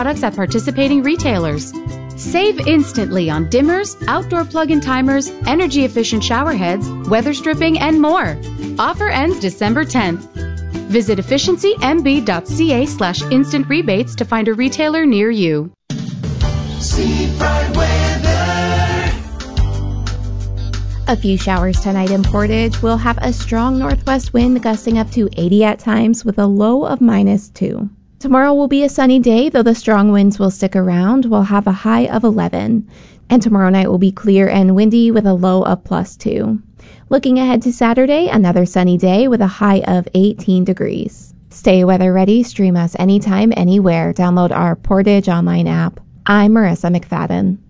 products at participating retailers. Save instantly on dimmers, outdoor plug-in timers, energy-efficient shower heads, weather stripping, and more. Offer ends December 10th. Visit efficiencymb.ca/instant rebates to find a retailer near you. Seafront weather. A few showers tonight in Portage. We'll have a strong northwest wind gusting up to 80 at times with a low of -2. Tomorrow will be a sunny day, though the strong winds will stick around. We'll have a high of 11. And tomorrow night will be clear and windy with a low of +2. Looking ahead to Saturday, another sunny day with a high of 18 degrees. Stay weather ready. Stream us anytime, anywhere. Download our Portage online app. I'm Marissa McFadden.